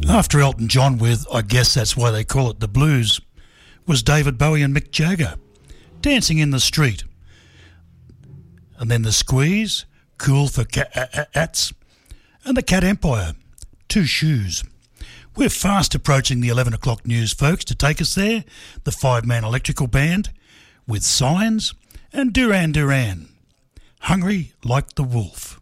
After Elton John with I Guess That's Why They Call It the Blues was David Bowie and Mick Jagger, Dancing in the Street. And then The Squeeze, Cool for Cats, and the Cat Empire, Two Shoes. We're fast approaching the 11 o'clock news, folks. To take us there, the five-man electrical band with Signs and Duran Duran, Hungry Like the Wolf.